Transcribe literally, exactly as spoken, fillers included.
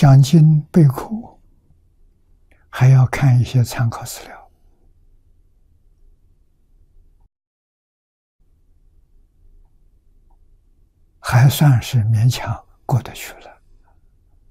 讲经备课，还要看一些参考资料，还算是勉强过得去了。